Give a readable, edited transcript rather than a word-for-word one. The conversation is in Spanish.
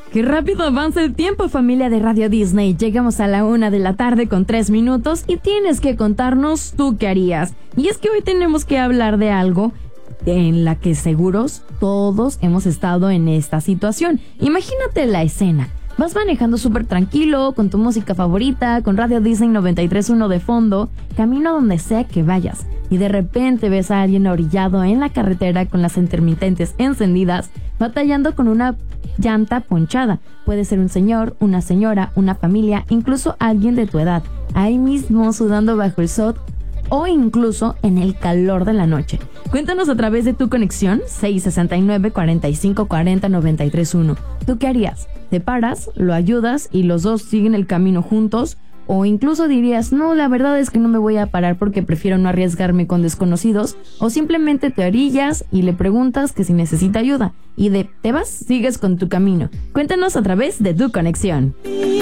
Qué rápido avanza el tiempo, familia de Radio Disney. Llegamos a la 1:03 con 3 minutos y tienes que contarnos tú qué harías. Y es que hoy tenemos que hablar de algo en la que seguros todos hemos estado en esta situación. Imagínate la escena. Vas manejando súper tranquilo, con tu música favorita, con Radio Disney 93.1 de fondo, camino a donde sea que vayas. Y de repente ves a alguien orillado en la carretera con las intermitentes encendidas, batallando con una llanta ponchada. Puede ser un señor, una señora, una familia, incluso alguien de tu edad, ahí mismo sudando bajo el sol o incluso en el calor de la noche. Cuéntanos a través de tu conexión 669-4540-931. ¿Tú qué harías? ¿Te paras, lo ayudas y los dos siguen el camino juntos? O incluso dirías, no, la verdad es que no me voy a parar porque prefiero no arriesgarme con desconocidos. O simplemente te orillas y le preguntas que si necesita ayuda. Y te vas, sigues con tu camino. Cuéntanos a través de tu conexión.